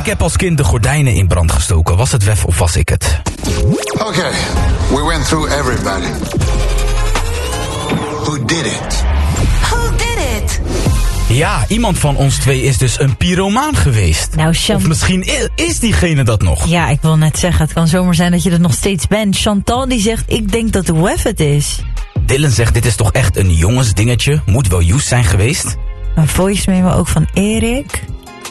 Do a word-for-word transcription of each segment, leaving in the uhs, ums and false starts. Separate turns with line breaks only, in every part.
Ik heb als kind de gordijnen in brand gestoken. Was het Wef of was ik het?
Oké, okay, we went through everybody. Who did it?
Who did it?
Ja, iemand van ons twee is dus een pyromaan geweest.
Nou, Chant-
Of misschien is, is diegene dat nog.
Ja, ik wil net zeggen, het kan zomaar zijn dat je dat nog steeds bent. Chantal die zegt, ik denk dat Wef het is.
Dylan zegt, dit is toch echt een jongensdingetje. Moet wel Joes zijn geweest.
Een voice memo ook van Erik.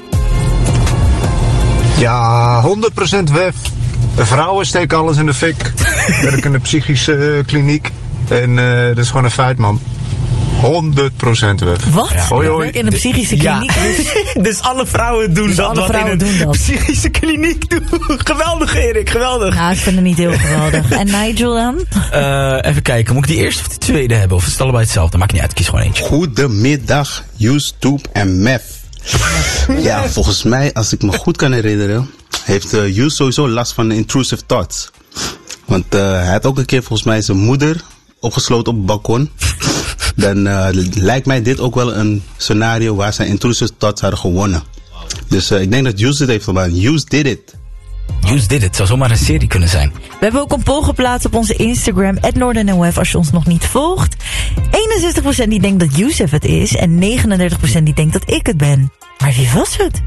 Ja, honderd procent Wef. De vrouwen steken alles in de fik. Werken in de psychische uh, kliniek. En uh, dat is gewoon een feit, man. honderd procent Wef.
Wat?
Ja. Hoi, hoi.
Ik werk in de psychische kliniek.
Ja.
Dus,
dus alle vrouwen doen
dus
dat
alle
wat
vrouwen
in een
doen dat.
psychische kliniek doen. Geweldig, Erik, geweldig.
Nou, ik vind het niet heel geweldig. En Nigel dan?
Uh, even kijken, moet ik die eerste of die tweede hebben? Of is het allebei hetzelfde? Maakt niet uit, kies gewoon eentje.
Goedemiddag, YouTube en Mef. Ja, volgens mij, als ik me goed kan herinneren, heeft uh, Hughes sowieso last van intrusive thoughts. Want uh, hij had ook een keer volgens mij zijn moeder opgesloten op het balkon. Dan uh, lijkt mij dit ook wel een scenario waar zijn intrusive thoughts hadden gewonnen. Dus uh, ik denk dat Hughes dit heeft gedaan. Hughes did it.
Hughes did it, zou zomaar een serie kunnen zijn.
We hebben ook een poll geplaatst op onze Instagram, at Noorden en Wef, als je ons nog niet volgt. eenenzestig procent die denkt dat Youssef het is en negenendertig procent die denkt dat ik het ben. Maar wie was het?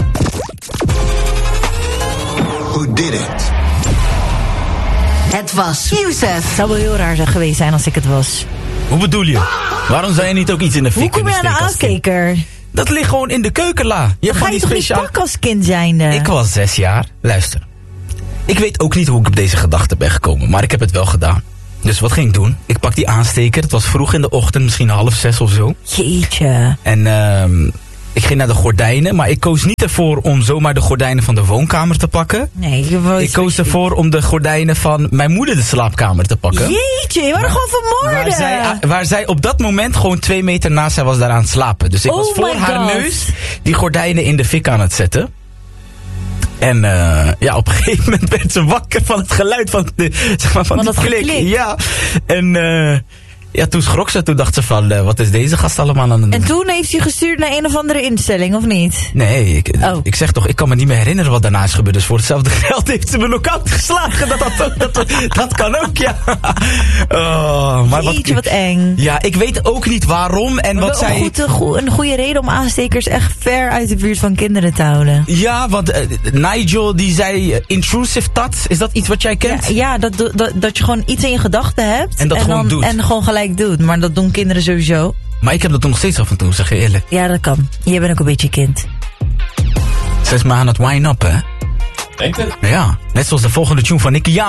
Who did it?
Het was Youssef.
Het zou wel heel raar zijn geweest zijn als ik het was.
Hoe bedoel je? Waarom zou je niet ook iets in de fik
Hoe kom je
kunnen
aan de
steken als kind?
aansteker?
Dat ligt gewoon in de keukenla. Je,
Dan ga je toch niet pakken als kind zijnde?
Ik was zes jaar. Luister. Ik weet ook niet hoe ik op deze gedachte ben gekomen, maar ik heb het wel gedaan. Dus wat ging ik doen? Ik pak die aansteker. Het was vroeg in de ochtend, misschien half zes of zo.
Jeetje.
En uh, ik ging naar de gordijnen, maar ik koos niet ervoor om zomaar de gordijnen van de woonkamer te pakken.
Nee, je wou
Ik koos ervoor om de gordijnen van mijn moeder de slaapkamer te pakken.
Jeetje, je waren gewoon vermoorden.
Waar zij, waar zij op dat moment gewoon twee meter naast zij was daar aan het slapen. Dus ik
Oh
was voor
my
haar
God.
neus die gordijnen in de fik aan het zetten. En uh, ja, op een gegeven moment werd ze wakker van het geluid van, de, zeg maar, van,
Van
die
dat
klik.
geklik.
Ja, en uh, ja, toen schrok ze. Toen dacht ze van, uh, wat is deze gast allemaal aan het doen?
En toen heeft hij gestuurd naar een of andere instelling, of niet?
Nee, ik,
Oh.
ik zeg toch, ik kan me niet meer herinneren wat daarna is gebeurd. Dus voor hetzelfde geld heeft ze me knock-out geslagen. Dat, dat, dat, dat, dat kan ook, ja. Oh, maar wat,
Jeetje, wat eng.
ja, ik weet ook niet waarom en
Maar
wat
wel
zij...
een, goed, een, goe- een goede reden om aanstekers echt ver uit de buurt van kinderen te houden.
Ja, want uh, Nigel die zei uh, intrusive thoughts. Is dat iets wat jij kent?
Ja, ja dat, dat, dat je gewoon iets in je gedachten hebt.
En dat gewoon
dan,
doet.
En gewoon gelijk doet. Maar dat doen kinderen sowieso.
Maar ik heb dat nog steeds af en toe, zeg je eerlijk.
Ja, dat kan. Jij bent ook een beetje kind.
Ze is maar aan het wine up, hè?
Denk het?
Ja, net zoals de volgende tune van Nicky Jam.